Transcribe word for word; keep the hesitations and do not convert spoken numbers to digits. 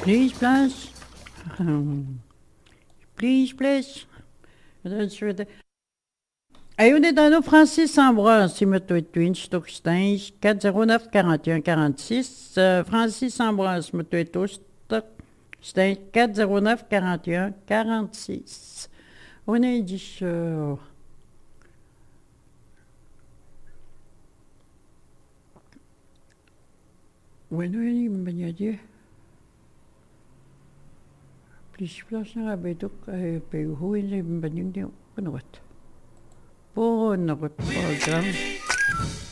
Please, please. Please, please. Ayun dans nos Francis Ambroise, si me toi twin, Stockstein, quatre zéro neuf quarante et un quarante-six. Francis Ambroise, me toi tous, Stockstein, quatre zéro neuf quarante et un quarante-six. On a dit ça. Bueno, ini banyak dia. Please, please, nga betuk ay payuhuin sa banyak dia. Ano wat? Po, nakot program.